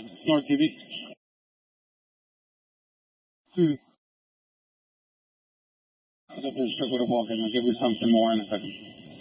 Smart TV. I thought there's a chocolate walk in. I'll give you something more in a second.